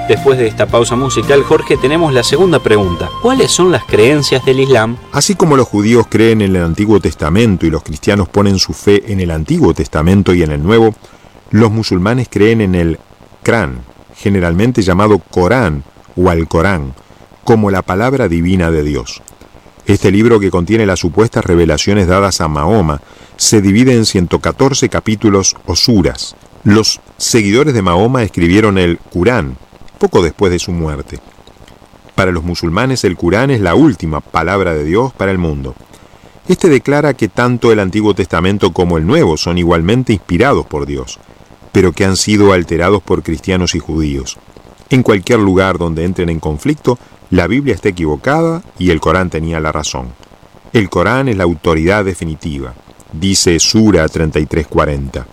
Después de esta pausa musical, Jorge, tenemos la segunda pregunta. ¿Cuáles son las creencias del Islam? Así como los judíos creen en el Antiguo Testamento y los cristianos ponen su fe en el Antiguo Testamento y en el Nuevo, los musulmanes creen en el Qur'an, generalmente llamado Corán o Alcorán, como la palabra divina de Dios. Este libro, que contiene las supuestas revelaciones dadas a Mahoma, se divide en 114 capítulos o suras. Los seguidores de Mahoma escribieron el Corán poco después de su muerte. Para los musulmanes, el Corán es la última palabra de Dios para el mundo. Este declara que tanto el Antiguo Testamento como el Nuevo son igualmente inspirados por Dios, pero que han sido alterados por cristianos y judíos. En cualquier lugar donde entren en conflicto, la Biblia está equivocada y el Corán tenía la razón. El Corán es la autoridad definitiva, dice Sura 33:40.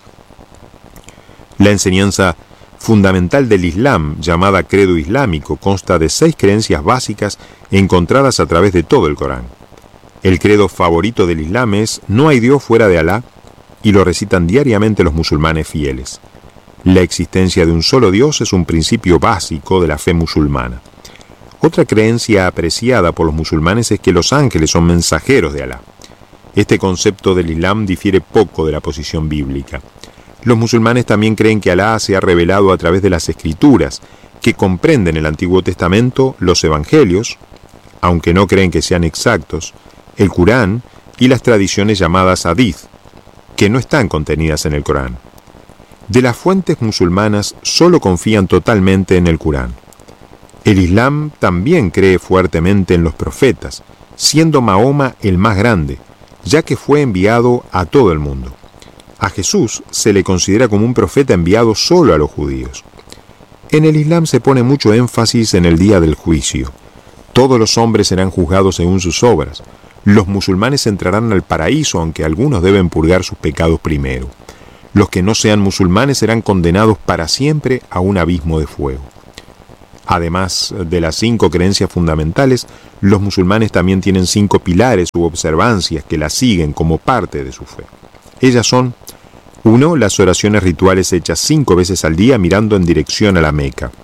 La enseñanza fundamental del Islam, llamada credo islámico, consta de 6 creencias básicas encontradas a través de todo el Corán. El credo favorito del Islam es "No hay Dios fuera de Alá", y lo recitan diariamente los musulmanes fieles. La existencia de un solo Dios es un principio básico de la fe musulmana. Otra creencia apreciada por los musulmanes es que los ángeles son mensajeros de Alá. Este concepto del Islam difiere poco de la posición bíblica. Los musulmanes también creen que Alá se ha revelado a través de las escrituras, que comprenden el Antiguo Testamento, los Evangelios, aunque no creen que sean exactos, el Corán y las tradiciones llamadas hadith, que no están contenidas en el Corán. De las fuentes musulmanas solo confían totalmente en el Corán. El Islam también cree fuertemente en los profetas, siendo Mahoma el más grande, ya que fue enviado a todo el mundo. A Jesús se le considera como un profeta enviado solo a los judíos. En el Islam se pone mucho énfasis en el día del juicio. Todos los hombres serán juzgados según sus obras. Los musulmanes entrarán al paraíso, aunque algunos deben purgar sus pecados primero. Los que no sean musulmanes serán condenados para siempre a un abismo de fuego. Además de las 5 creencias fundamentales, los musulmanes también tienen 5 pilares u observancias que las siguen como parte de su fe. Ellas son: 1. Las oraciones rituales hechas 5 veces al día mirando en dirección a la Meca.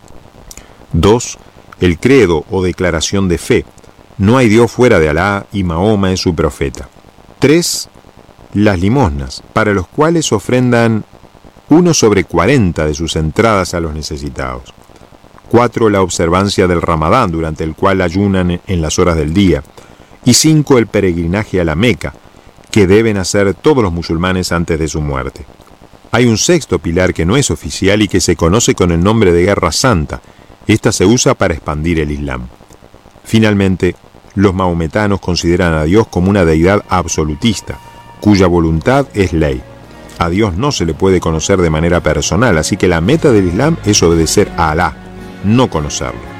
2. El credo o declaración de fe: no hay Dios fuera de Alá y Mahoma es su profeta. 3. Las limosnas, para los cuales ofrendan 1/40 de sus entradas a los necesitados. 4. La observancia del Ramadán, durante el cual ayunan en las horas del día. Y 5. El peregrinaje a la Meca, que deben hacer todos los musulmanes antes de su muerte. Hay un 6º pilar que no es oficial y que se conoce con el nombre de Guerra Santa. Esta se usa para expandir el Islam. Finalmente, los mahometanos consideran a Dios como una deidad absolutista, cuya voluntad es ley. A Dios no se le puede conocer de manera personal, así que la meta del Islam es obedecer a Alá, no conocerlo.